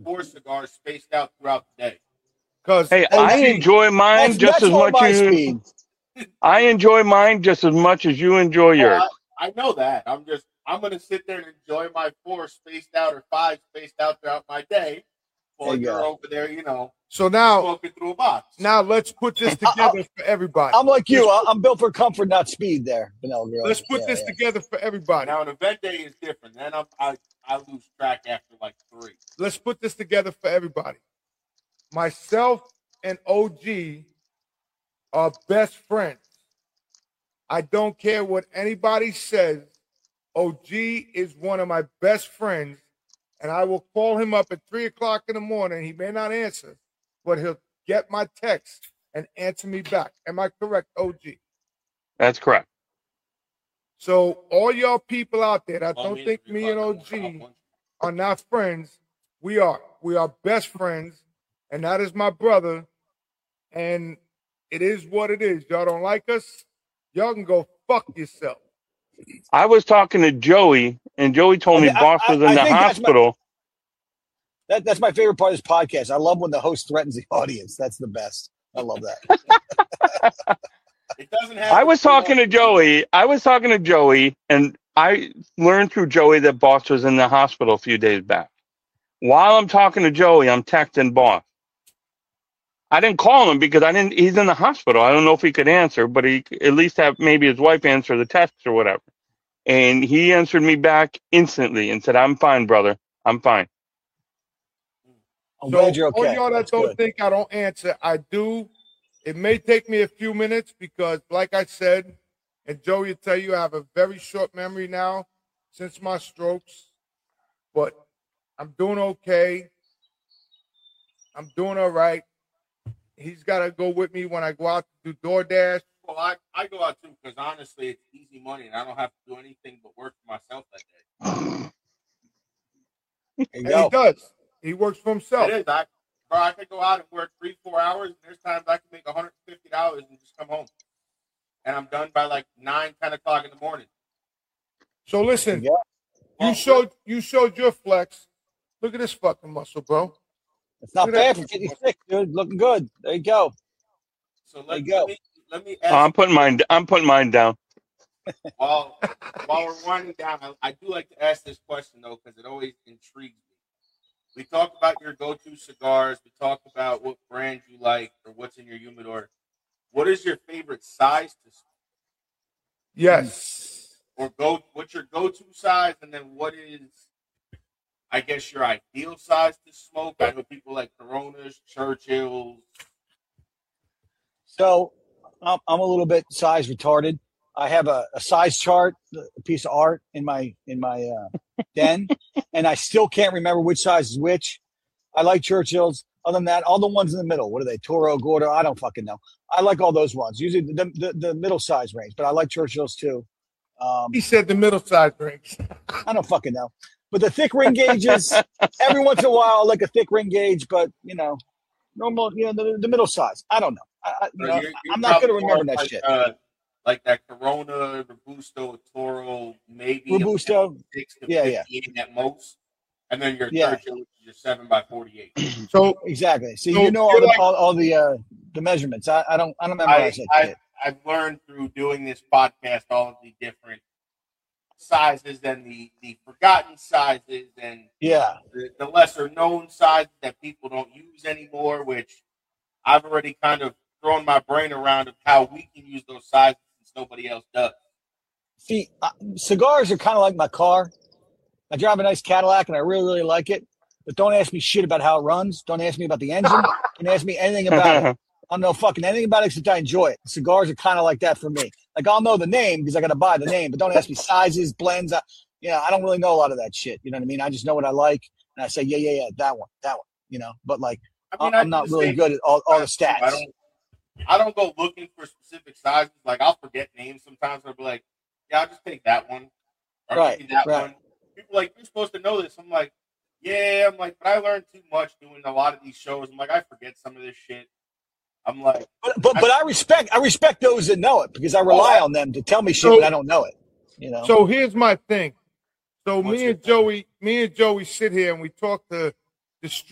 4 cigars spaced out throughout the day. Hey, I enjoy mine just as much as you. I enjoy mine just as much as you enjoy yours. I know that. I'm going to sit there and enjoy my 4 spaced out or 5 spaced out throughout my day while you're over there, So now, smoking through a box. Now let's put this together for everybody. I'm like you. I'm built for comfort, not speed there, Vanilla Girl. Let's put this together for everybody. Now, an event day is different. Then I lose track after like 3. Let's put this together for everybody. Myself and OG are best friends. I don't care what anybody says. OG is one of my best friends, and I will call him up at 3 o'clock in the morning. He may not answer, but he'll get my text and answer me back. Am I correct, OG? That's correct. So all y'all people out there that don't think me and OG are not friends, we are. We are best friends, and that is my brother, and it is what it is. Y'all don't like us? Y'all can go fuck yourself. I was talking to Joey, and Joey told me Boss was in the hospital. That's my favorite part of this podcast. I love when the host threatens the audience. That's the best. I love that. It doesn't have. I was talking to Joey, and I learned through Joey that Boss was in the hospital a few days back. While I'm talking to Joey, I'm texting Boss. I didn't call him because he's in the hospital. I don't know if he could answer, but he at least have maybe his wife answer the text or whatever. And he answered me back instantly and said, "I'm fine, brother. I'm fine." I'm glad you're okay. All y'all that don't think I don't answer, I do. It may take me a few minutes because, like I said, and Joey will tell you, I have a very short memory now since my strokes, but I'm doing okay. I'm doing all right. He's got to go with me when I go out to do DoorDash. Well, I go out too because honestly, it's easy money and I don't have to do anything but work for myself that day. And he does. He works for himself. It is. I could go out and work 3-4 hours, and there's times I can make $150 and just come home. And I'm done by like 9-10 o'clock in the morning. So listen, you showed your flex. Look at this fucking muscle, bro. It's not bad for 56, dude. Looking good. There you go. So let me ask. I'm putting mine down. While we're winding down, I do like to ask this question though because it always intrigues me. We talked about your go-to cigars. We talked about what brand you like or what's in your humidor. What is your favorite size to smoke? Yes. Or what's your go-to size, and then what is, I guess, your ideal size to smoke? I know people like Coronas, Churchills. So I'm a little bit size retarded. I have a size chart, a piece of art in my den, and I still can't remember which size is which. I like Churchills. Other than that, all the ones in the middle. What are they? Toro, Gordo? I don't fucking know. I like all those ones. Usually the middle size range, but I like Churchills too. He said the middle size range. I don't fucking know. But the thick ring gauges, every once in a while, I like a thick ring gauge, but normal, the middle size. I don't know. I'm not going to remember that shit. Like that Corona, Robusto, Toro, maybe Robusto, 6 to 15 at most, and then your Churchill, your 7x48. So exactly. So you know all the measurements. I don't memorize that. I've learned through doing this podcast all of the different sizes and the forgotten sizes and the lesser known sizes that people don't use anymore, which I've already kind of thrown my brain around of how we can use those sizes since nobody else does. See, cigars are kind of like my car. I drive a nice Cadillac and I really, really like it, but don't ask me shit about how it runs. Don't ask me about the engine. Don't ask me anything about it. I don't know fucking anything about it except I enjoy it. Cigars are kind of like that for me. Like, I'll know the name because I got to buy the name, but don't ask me sizes, blends. I don't really know a lot of that shit. You know what I mean? I just know what I like, and I say, yeah, that one. But like, I'm not really good at all the stats. I don't go looking for specific sizes. Like, I'll forget names sometimes. I'll be like, yeah, I'll just take that one. Or right. One. People are like, you're supposed to know this. I'm like, yeah. I'm like, but I learned too much doing a lot of these shows. I'm like, I forget some of this shit. I'm like, but I respect those that know it because I rely on them to tell me shit when I don't know it. So here's my thing. So me and Joey sit here and we talk to the